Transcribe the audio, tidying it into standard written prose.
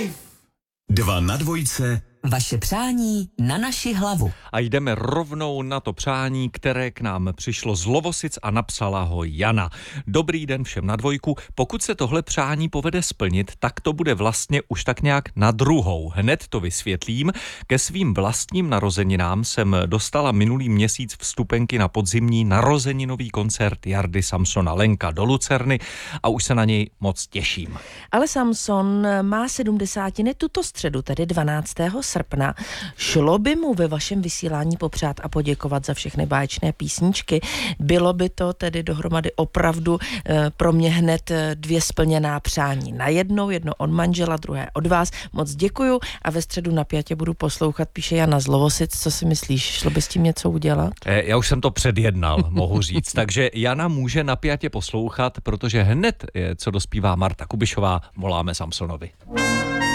Dva na dvojce. Vaše přání na naši hlavu. A jdeme rovnou na to přání, které k nám přišlo z Lovosic a napsala ho Jana. Dobrý den všem na dvojku. Pokud se tohle přání povede splnit, tak to bude vlastně už tak nějak na druhou. Hned to vysvětlím. Ke svým vlastním narozeninám jsem dostala minulý měsíc vstupenky na podzimní narozeninový koncert Jardy Samsona Lenka do Lucerny a už se na něj moc těším. Ale Samson má 70. tuto středu, tedy 12. srpna. Šlo by mu ve vašem vysílání popřát a poděkovat za všechny báječné písničky? Bylo by to tedy dohromady opravdu pro mě hned dvě splněná přání. Najednou, jedno od manžela, druhé od vás. Moc děkuju a ve středu napjatě budu poslouchat, píše Jana z Lovosic. Co si myslíš? Šlo by s tím něco udělat? Já už jsem to předjednal, mohu říct. Takže Jana může napjatě poslouchat, protože hned, co dospívá Marta Kubišová, voláme Samsonovi.